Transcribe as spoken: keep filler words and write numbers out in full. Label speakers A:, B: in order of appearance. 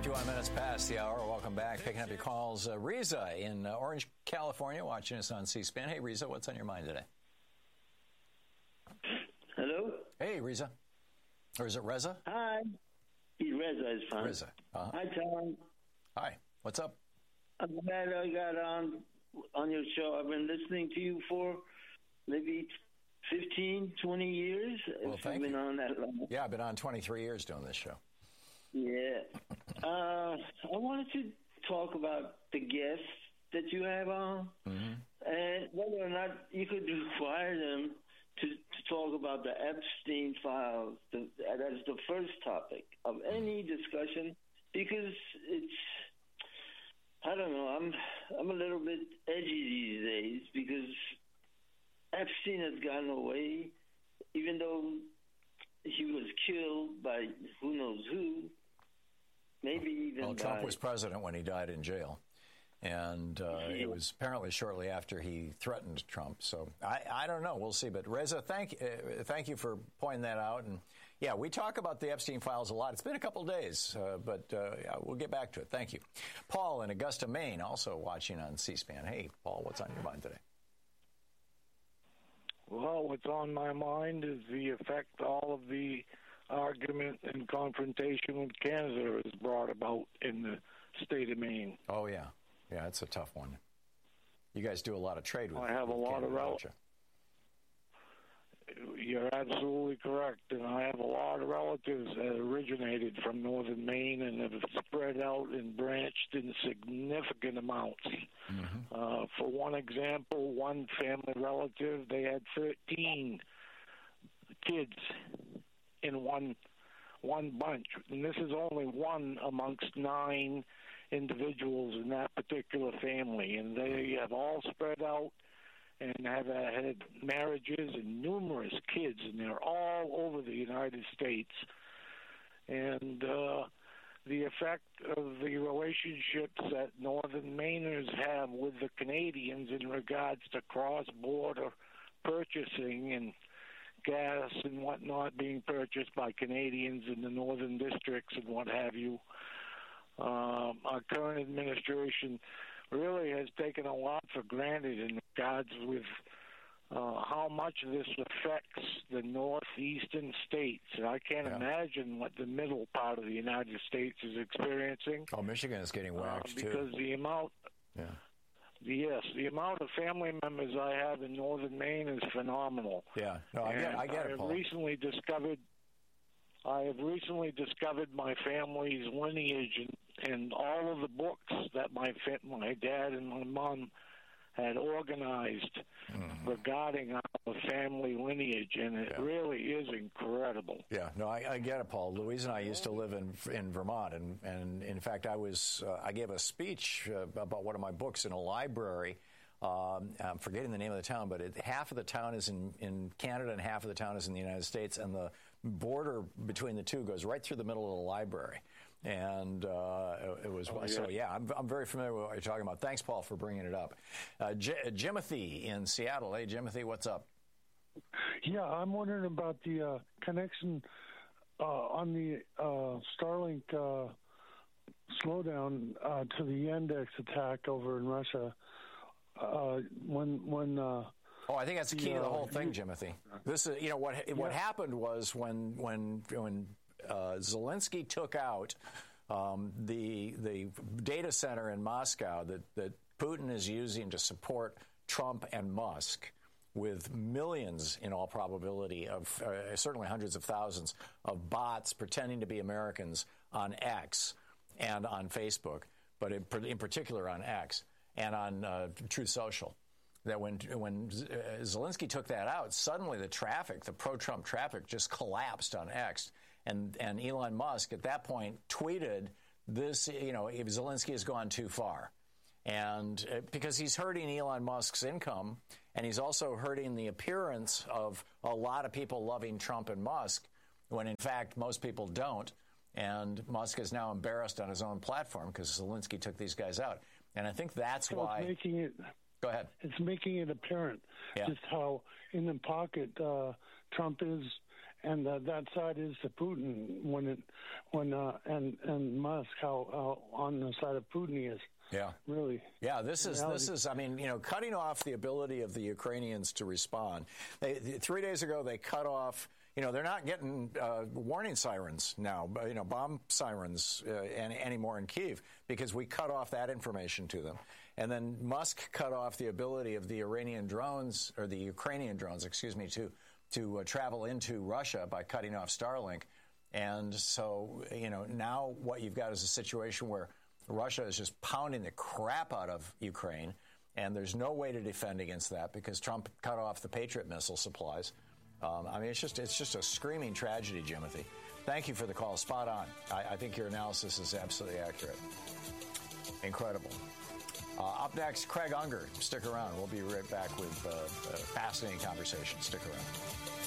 A: fifty-one minutes past the hour. Welcome back. Picking up your calls. Uh, Riza in uh, Orange, California, watching us on C-SPAN. Hey, Riza, what's on your mind today?
B: Hello?
A: Hey, Riza. Or is it Reza?
B: Hi. Reza is fine.
A: Reza. Uh-huh.
B: Hi, Tom.
A: Hi. What's up?
B: I'm glad I got on on your show. I've been listening to you for maybe fifteen, twenty years.
A: Well,
B: if
A: thank
B: I've been
A: you.
B: on that long.
A: Yeah, I've been on twenty-three years doing this show.
B: Yeah. Uh, I wanted to talk about the guests that you have on,
A: Mm-hmm.
B: and whether or not you could require them to, to talk about the Epstein files. The, that is the first topic of any discussion, because it's, I don't know, I'm I'm a little bit edgy these days, because Epstein has gotten away, even though he was killed by who knows who, maybe even
A: Well,
B: by...
A: Trump was president when he died in jail. And uh,
B: Yeah.
A: it was apparently shortly after he threatened Trump. So I, I don't know. We'll see. But Reza, thank uh, thank you for pointing that out. And yeah, we talk about the Epstein files a lot. It's been a couple of days, uh, but uh, yeah, we'll get back to it. Thank you. Paul in Augusta, Maine, also watching on C-SPAN. Hey, Paul, what's on your mind today?
C: Well, what's on my mind is the effect all of the argument and confrontation with Canada has brought about in the state of Maine.
A: Oh, yeah. Yeah, it's a tough one. You guys do a lot of trade with
C: I have
A: with
C: a lot
A: Canada,
C: of rel-
A: don't you?
C: You're absolutely correct, and I have a lot of relatives that originated from northern Maine and have spread out and branched in significant amounts.
A: Mm-hmm.
C: Uh, for one example, one family relative, they had thirteen kids in one one bunch, and this is only one amongst nine individuals in that particular family, and they have all spread out and have uh, had marriages and numerous kids, and they're all over the United States. And uh, the effect of the relationships that Northern Mainers have with the Canadians in regards to cross-border purchasing and gas and whatnot being purchased by Canadians in the northern districts and what have you. Um, our current administration really has taken a lot for granted in regards with uh, how much this affects the northeastern states. And I can't
A: Yeah.
C: imagine what the middle part of the United States is experiencing.
A: Oh, Michigan is getting whacked,
C: uh, because
A: too.
C: the amount...
A: Yeah.
C: Yes, the amount of family members I have in northern Maine is phenomenal.
A: Yeah. No, I get, I get
C: I
A: it,
C: have
A: Paul.
C: recently discovered, I have recently discovered my family's lineage and, and all of the books that my fa- my dad and my mom had organized
A: Mm-hmm.
C: regarding our family lineage, and it
A: Yeah.
C: really is incredible.
A: Yeah, no, I, I get it, Paul. Louise and I used to live in in Vermont, and, and in fact, I was uh, I gave a speech uh, about one of my books in a library. Um, I'm forgetting the name of the town, but it, half of the town is in, in Canada and half of the town is in the United States, and the border between the two goes right through the middle of the library. And uh, it was
C: Oh,
A: so.
C: yes.
A: Yeah, I'm, I'm very familiar with what you're talking about. Thanks, Paul, for bringing it up. Uh, J- Jimothy in Seattle. Hey, Jimothy, what's up?
D: Yeah, I'm wondering about the uh, connection uh, on the uh, Starlink uh, slowdown uh, to the Yandex attack over in Russia. Uh, when when uh,
A: Oh, I think that's the key to the
D: Yeah.
A: whole thing, Jimothy. This is, you know, what what
D: Yeah.
A: happened was when when when uh, Zelensky took out um, the the data center in Moscow that that Putin is using to support Trump and Musk, with millions, in all probability, of uh, certainly hundreds of thousands of bots pretending to be Americans on X and on Facebook, but in, in particular on X and on uh, Truth Social. That when when Zelensky took that out, suddenly the traffic, the pro-Trump traffic, just collapsed on X. And and Elon Musk at that point tweeted this, you know, if Zelensky has gone too far. And uh, because he's hurting Elon Musk's income, and he's also hurting the appearance of a lot of people loving Trump and Musk, when in fact most people don't. And Musk is now embarrassed on his own platform because Zelensky took these guys out. And I think that's
D: so
A: why.
D: it's making it.
A: Go ahead.
D: It's making it apparent
A: Yeah.
D: just how in the pocket uh, Trump is, and uh, that side is to Putin when it when uh, and and Musk how, how on the side of Putin he is.
A: Yeah,
D: really.
A: Yeah, this is
D: reality.
A: this is. I mean, you know, cutting off the ability of the Ukrainians to respond. They, three days ago, they cut off. You know, they're not getting uh, warning sirens now. You know, bomb sirens uh, any, anymore in Kyiv because we cut off that information to them. And then Musk cut off the ability of the Iranian drones or the Ukrainian drones, excuse me, to to uh, travel into Russia by cutting off Starlink. And so, you know, now what you've got is a situation where Russia is just pounding the crap out of Ukraine, and there's no way to defend against that because Trump cut off the Patriot missile supplies. Um, I mean, it's just it's just a screaming tragedy, Jimothy. Thank you for the call. Spot on. I, I think your analysis is absolutely accurate. Incredible. Uh, up next, Craig Unger. Stick around. We'll be right back with uh, a fascinating conversation. Stick around.